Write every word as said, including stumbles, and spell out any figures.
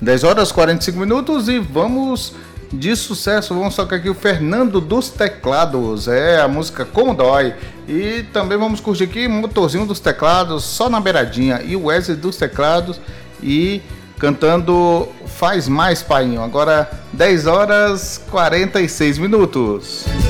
dez horas e quarenta e cinco minutos e vamos de sucesso. Vamos tocar aqui o Fernando dos Teclados, é a música Como Dói. E também vamos curtir aqui Motorzinho dos Teclados, Só na Beiradinha, e o Wesley dos Teclados e cantando Faz Mais Painho. Agora dez horas e quarenta e seis minutos.